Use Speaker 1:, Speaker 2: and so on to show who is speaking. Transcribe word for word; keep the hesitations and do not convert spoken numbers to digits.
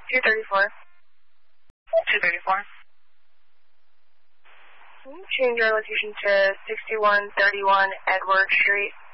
Speaker 1: two thirty-four.
Speaker 2: two thirty-four.
Speaker 1: Change our location to sixty-one thirty-one Edward Street.